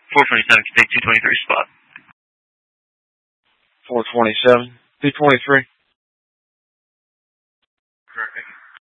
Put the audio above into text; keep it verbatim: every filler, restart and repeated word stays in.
four twenty-seven can take two twenty-three spot. four twenty-seven, two twenty-three. Correct.